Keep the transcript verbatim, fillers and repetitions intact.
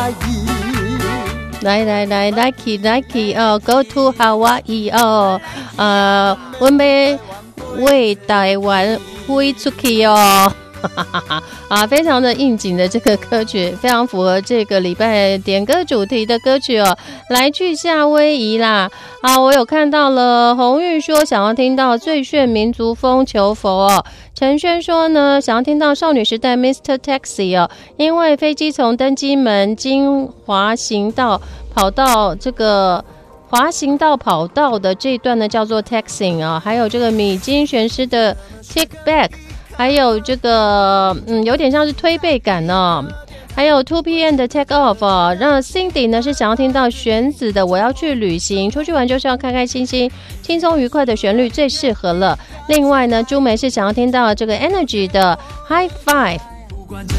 来来来 ，Nike Nike 哦 ，Go to Hawaii 哦，呃，我们为台湾飞出去哦。啊，非常的应景的这个歌曲，非常符合这个礼拜点歌主题的歌曲哦。来去夏威夷啦！啊，我有看到了，红玉说想要听到最炫民族风求佛哦。陈轩说呢，想要听到少女时代 Mister Taxi 哦，因为飞机从登机门经滑行道跑到这个。滑行道跑道的这一段呢，叫做 taxing 啊，还有这个米津玄师的 Take Back， 还有这个嗯，有点像是推背感哦。还有 two P M 的 Take Off 哦，让 Cindy 呢是想要听到玄子的我要去旅行，出去玩就是要开开心心、轻松愉快的旋律最适合了。另外呢，朱梅是想要听到这个 Energy 的 High Five。